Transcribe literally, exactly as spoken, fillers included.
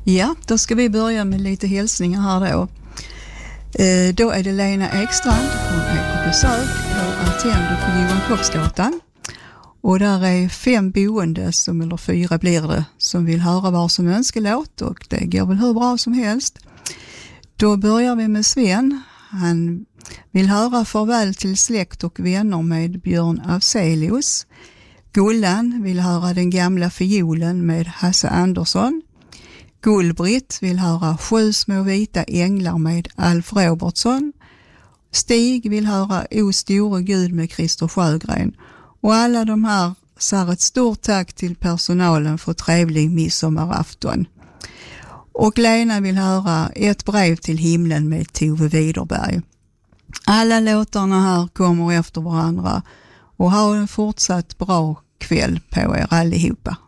Ja, då ska vi börja med lite hälsningar här då. Eh, då är det Lena Ekstrand, hon är på besök på Attendo på Johan Kocksgatan. Och där är fem boende, som, eller fyra blir det, som vill höra var som önskelåt, och det går väl hur bra som helst. Då börjar vi med Sven. Han vill höra Farväl till släkt och vänner med Björn Afzelius. Gullan vill höra Den gamla fiolen med Hasse Andersson. Gullbritt vill höra Sju små vita änglar med Alf Robertsson. Stig vill höra O store Gud med Christer Sjögren. Och alla de här säger ett stort tack till personalen för trevlig midsommarafton. Och Lena vill höra Ett brev till himlen med Tove Widerberg. Alla låtarna här kommer efter varandra, och ha en fortsatt bra kväll på er allihopa.